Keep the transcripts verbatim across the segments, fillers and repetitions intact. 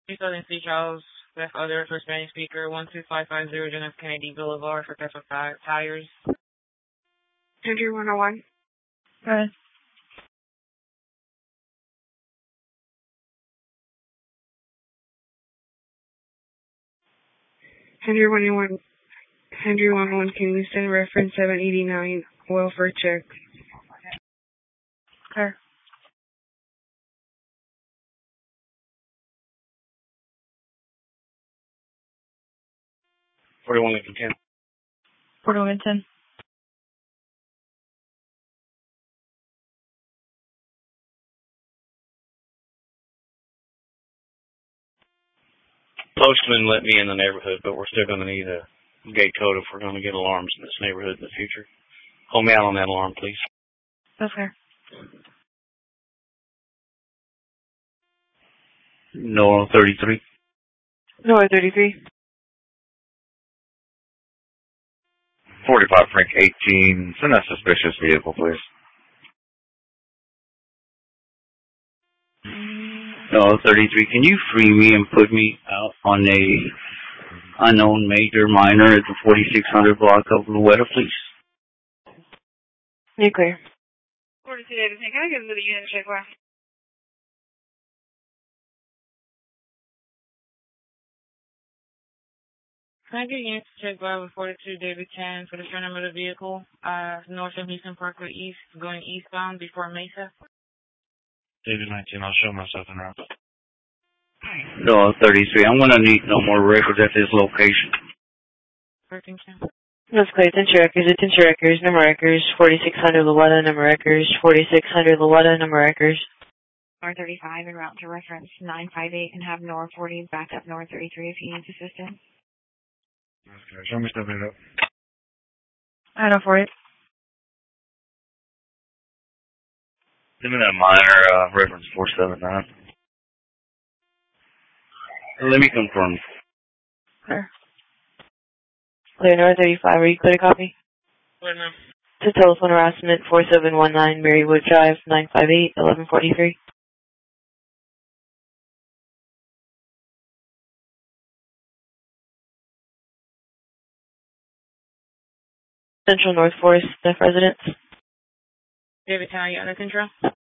Southern Sea Charles, Beth Other for Spanish speaker, one two five five zero John F. Kennedy Boulevard for Tesla Tires. Henry one oh one. Good. Henry one oh one. Henry one oh one, can you send reference seven eighty-nine, welfare check? Okay. forty-one Lincoln ten. Port Lincoln. Postman let me in the neighborhood, but we're still going to need a gate code if we're going to get alarms in this neighborhood in the future. Hold me out on that alarm, please. Okay. No thirty-three. No, thirty-three. forty-five Frank eighteen. Send that suspicious vehicle, please. No thirty-three. Can you free me and put me out on a unknown major minor at the forty-six hundred block of Luetta, please? You're clear. forty-two Davis, can I get into the unit check line? Can I get unit check line with forty-two David ten for the front number of the vehicle, uh, north of Houston Parkway East, going eastbound before Mesa? David nineteen, I'll show myself en route. No thirty-three. I'm going to need no more records at this location. thirteen ten. That's clear. Attention records, attention records, number records, forty-six hundred Luetta, number records, forty-six hundred Luetta, number records. North thirty-five en route to reference nine five eight and have North forty back up North thirty-three if he needs assistance. Okay, show me stuff it up. I know for it. Give me that minor uh, reference four seven nine. Let me confirm. Clear. Clear, North thirty-five, are you clear to copy? Clear now. To telephone harassment, four seven one nine Marywood Drive, nine five eight, eleven forty-three. Central North Forest, Smith Residence. David ten, are you under control?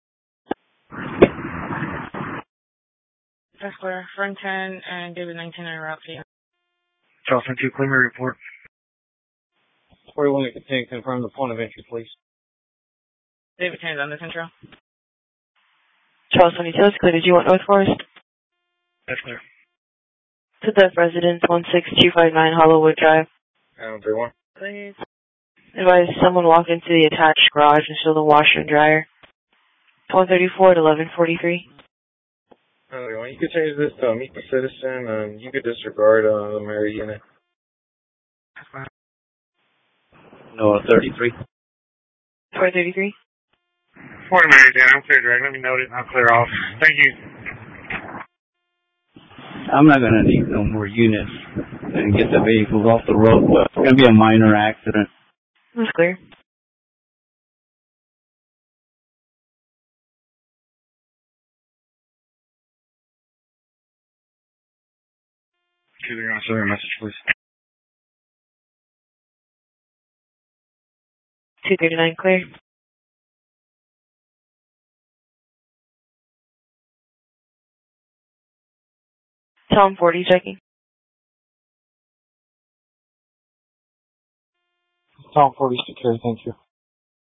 That's clear. Front ten and David nineteen are route to you. Charleston two, clear my report. forty-one Lincoln ten, confirm the point of entry, please. David ten is under control. Charles twenty-two, it's clear. Did you want North Forest? That's clear. To the Residence, one six two five nine Hollowwood Drive. Adam three one. Please. Advise someone walk into the attached garage and steal the washer and dryer. one thirty-four at eleven forty-three. Uh, you could change this to meet the citizen, and you could disregard uh, the Mary unit. No thirty-three. four thirty-three. Morning, Mary Jane. I'm clear direct. Let me note it and I'll clear off. Thank you. I'm not going to need no more units and get the vehicles off the road. Well, it's going to be a minor accident. That's clear. Two three nine, send a message, please. two thirty-nine clear. Tom forty checking. Tom forty secure, thank you.